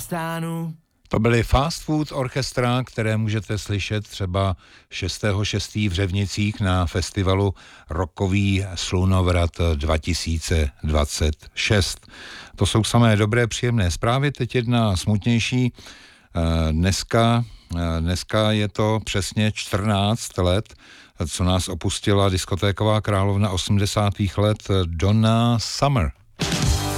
nestánu. To byly Fast Food Orchestra, které můžete slyšet třeba 6.6. v Řevnicích na festivalu Rockový slunovrat 2026. To jsou samé dobré, příjemné zprávy. Teď jedna smutnější. Dneska je to přesně 14 let, co nás opustila diskotéková královna 80. let Donna Summer.